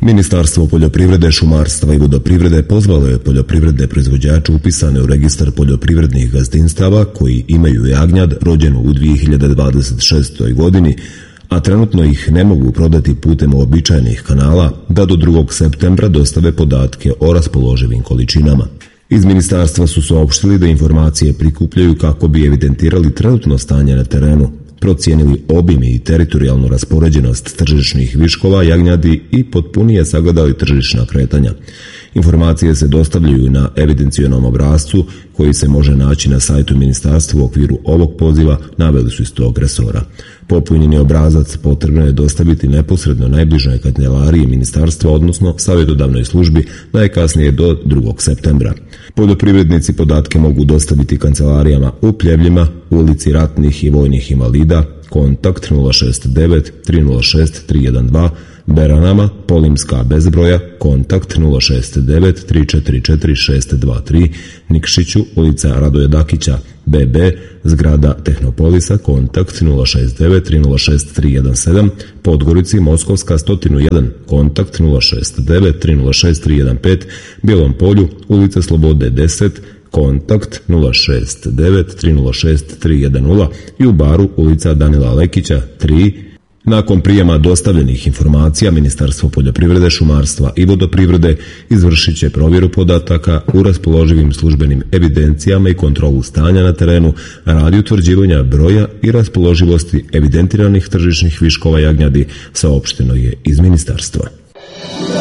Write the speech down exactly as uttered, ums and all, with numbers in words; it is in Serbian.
Ministarstvo poljoprivrede, šumarstva i vodoprivrede pozvalo je poljoprivredne proizvođače upisane u registar poljoprivrednih gazdinstava koji imaju jagnjad rođenu u dvije hiljade dvadeset šestoj. godini, a trenutno ih ne mogu prodati putem uobičajenih kanala, da do drugog septembra dostave podatke o raspoloživim količinama. Iz ministarstva su saopštili da informacije prikupljaju kako bi evidentirali trenutno stanje na terenu, procijenili obim i teritorijalnu raspoređenost tržišnih viškova jagnjadi i potpunije sagledali tržišna kretanja. Informacije se dostavljaju na evidencionom obrascu koji se može naći na sajtu ministarstva u okviru ovog poziva, naveli su iz tog resora. Popunjeni obrazac potrebno je dostaviti neposredno najbližoj kancelariji ministarstva, odnosno savjetodavnoj službi, najkasnije do drugog septembra. Poljoprivrednici podatke mogu dostaviti kancelarijama u Pljevljima, ulici Ratnih i vojnih invalida, kontakt nula šest devet tri nula šest tri jedan dva, Beranama, Polimska bezbroja, kontakt nula šest devet tri četiri četiri šest dva tri, Nikšiću, ulica Radoja Dakića, B B, zgrada Tehnopolisa, kontakt nula šest devet tri nula šest tri jedan sedam, Podgorici, Moskovska sto jedan, kontakt nula šest devet tri nula šest tri jedan pet, Bijelom Polju, ulica Slobode deset, kontakt nula šest devet tri nula šest tri jedan nula i u Baru, ulica Danila Lekića tri. Nakon prijema dostavljenih informacija, Ministarstvo poljoprivrede, šumarstva i vodoprivrede izvršit će provjeru podataka u raspoloživim službenim evidencijama i kontrolu stanja na terenu radi utvrđivanja broja i raspoloživosti evidentiranih tržišnih viškova jagnjadi, saopšteno je iz ministarstva.